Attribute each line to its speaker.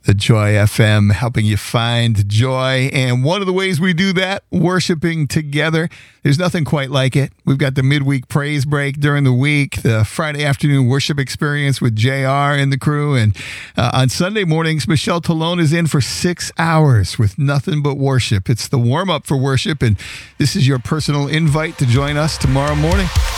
Speaker 1: The Joy FM, helping you find joy. And one of the ways we do that, worshiping together. There's nothing quite like it. We've got the midweek praise break during the week, the Friday afternoon worship experience with JR and the crew. And on Sunday mornings, Michelle Talone is in for 6 hours with nothing but worship. It's the warm-up for worship, and this is your personal invite to join us tomorrow morning.